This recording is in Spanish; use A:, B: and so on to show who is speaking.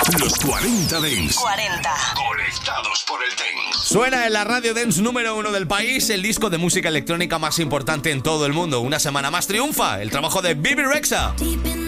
A: Los 40 Dance.
B: 40.
A: Conectados por el Dance.
C: Suena en la radio dance número 1 del país el disco de música electrónica más importante en todo el mundo. Una semana más triunfa el trabajo de Bebe Rexha.
D: Deep in